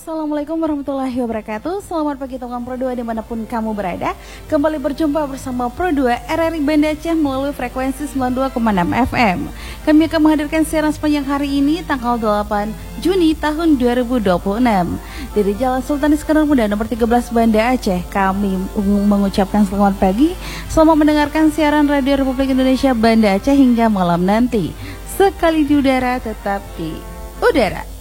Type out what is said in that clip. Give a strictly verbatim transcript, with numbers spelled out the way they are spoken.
Assalamualaikum warahmatullahi wabarakatuh. Selamat pagi teman Pro dua dimanapun kamu berada. Kembali berjumpa bersama Pro dua R R I Banda Aceh melalui frekuensi sembilan puluh dua koma enam F M. Kami akan menghadirkan siaran sepanjang hari ini tanggal delapan Juni tahun dua ribu dua puluh enam. Dari Jalan Sultan Iskandar Muda nomor tiga belas Banda Aceh, kami mengucapkan selamat pagi. Selamat mendengarkan siaran Radio Republik Indonesia Banda Aceh hingga malam nanti. Sekali di udara tetap di udara.